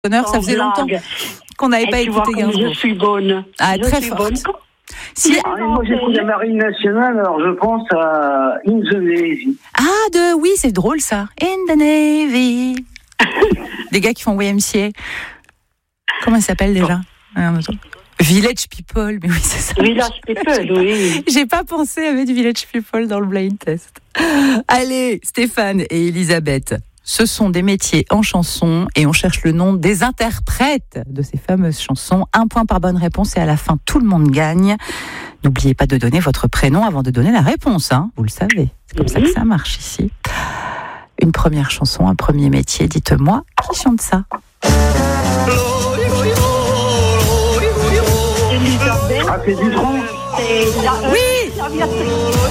Ça faisait longtemps qu'on n'avait pas écouté Gainsbourg. Je suis bonne. Ah, très forte. Si... moi, j'écoute la Marine nationale, alors je pense à In the Navy. Ah, oui, c'est drôle ça. In the Navy. Des gars qui font YMCA. Comment il s'appelle déjà? Village People, mais oui, c'est ça. Village People, oui. J'ai pas pensé à mettre Village People dans le blind test. Allez, Stéphane et Elisabeth, ce sont des métiers en chanson et on cherche le nom des interprètes de ces fameuses chansons. 1 point par bonne réponse et à la fin, tout le monde gagne. N'oubliez pas de donner votre prénom avant de donner la réponse, hein. Vous le savez, c'est comme ça que ça marche ici. Une première chanson, un premier métier, dites-moi qui chante ça? Ah, c'est Dutronc. Oui.